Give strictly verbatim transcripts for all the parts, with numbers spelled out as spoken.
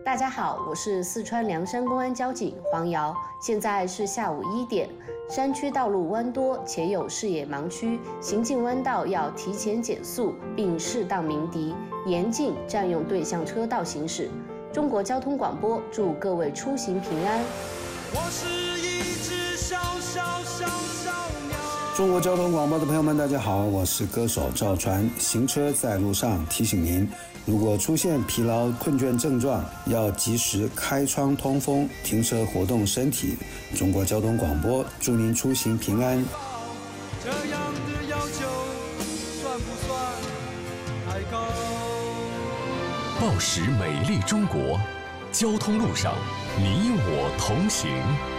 大家好，我是四川凉山公安交警黄瑶，现在是下午一点。山区道路弯多且有视野盲区，行进弯道要提前减速，并适当鸣笛，严禁占用对向车道行驶。中国交通广播祝各位出行平安。 我是一只小小小小鸟。 中国交通广播的朋友们，大家好，我是歌手赵传。行车在路上，提醒您，如果出现疲劳困倦症状，要及时开窗通风，停车活动身体。中国交通广播祝您出行平安。 这样的要求算不算太高？ 报时美丽中国，交通路上你我同行。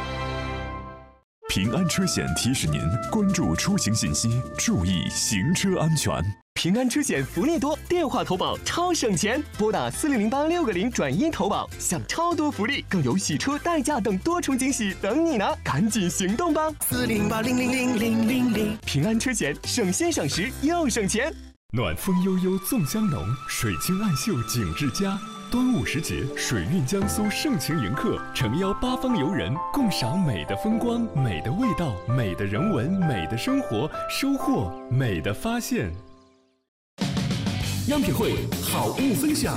平安车险提示您关注出行信息，注意行车安全。 平安车险福利多，电话投保超省钱，拨打四零零八六个零转一投保，享超多福利，更有洗车、代驾等多重惊喜等你拿，赶紧行动吧！ 四零八零零零零零零， 平安车险省心省时又省钱。 暖风悠悠粽香浓，水清暗秀景致佳。端午时节，水韵江苏盛情迎客，诚邀八方游人共赏美的风光、美的味道、美的人文、美的生活，收获美的发现。 样品会好物分享。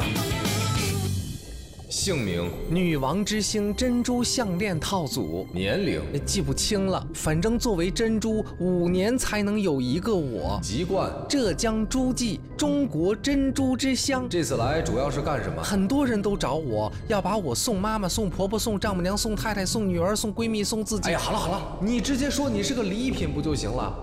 姓名： 女王之星珍珠项链套组。 年龄： 记不清了，反正作为珍珠，五年才能有一个我。 籍贯： 浙江诸暨，中国珍珠之乡。 这次来主要是干什么？ 很多人都找我，要把我送妈妈、送婆婆、送丈母娘、送太太、送女儿、送闺蜜、送自己。 哎呀，好了好了，你直接说你是个礼品不就行了？